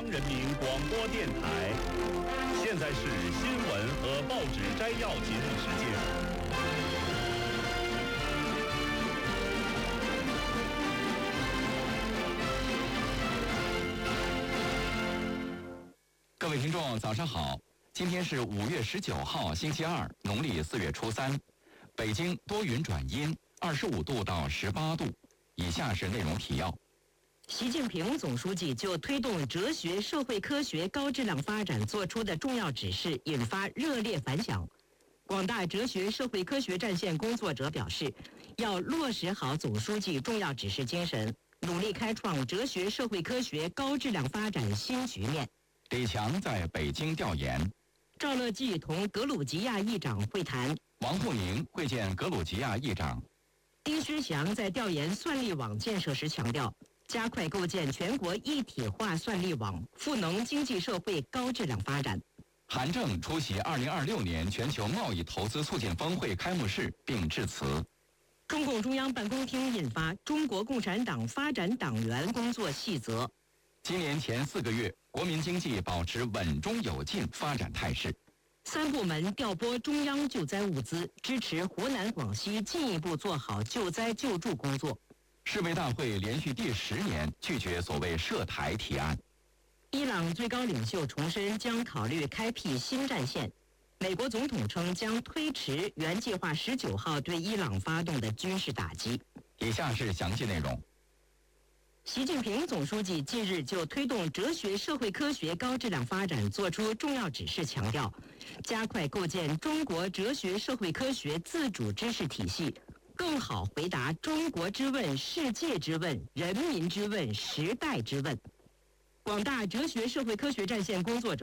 央人民广播电台，现在是新闻和报纸摘要节目时间。 各位听众，早上好！今天是5月19号，星期二，农历4月初3。北京多云转阴，25度到18度。以下是内容提要。 习近平总书记就推动哲学社会科学高质量发展作出的重要指示引发热烈反响。广大哲学社会科学战线工作者表示，要落实好总书记重要指示精神，努力开创哲学社会科学高质量发展新局面。 李强在北京调研， 赵乐际同格鲁吉亚议长会谈， 王沪宁会见格鲁吉亚议长。 丁薛祥在调研算力网建设时强调，加快构建全国一体化算力网，赋能经济社会高质量发展。 韩正出席2026年全球贸易投资促进峰会开幕式并致辞。 中共中央办公厅印发《中国共产党发展党员工作细则》。 今年前4个月，国民经济保持稳中有进发展态势。 3部门调拨中央救灾物资，支持湖南、广西进一步做好救灾救助工作。 世卫大会连续第10年拒绝所谓涉台提案。 伊朗最高领袖重申将考虑开辟新战线。美国总统称将推迟原计划19号对伊朗发动的军事打击。 以下是详细内容。 习近平总书记近日就推动哲学社会科学高质量发展作出重要指示，强调加快构建中国哲学社会科学自主知识体系，更好回答中国之问、世界之问、人民之问、时代之问。广大哲学社会科学战线工作者